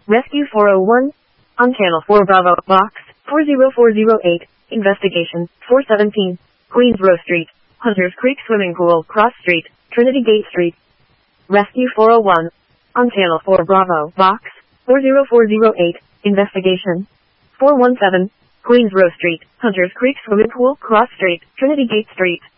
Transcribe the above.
Rescue 401. On Channel 4 Bravo, Box 40408. Investigation 417. Queens Row Street, Hunters Creek Swimming Pool, Cross Street, Trinity Gate Street. Rescue 401. On Channel 4 Bravo, Box 40408. Investigation 417. Queens Row Street, Hunters Creek Swimming Pool, Cross Street, Trinity Gate Street.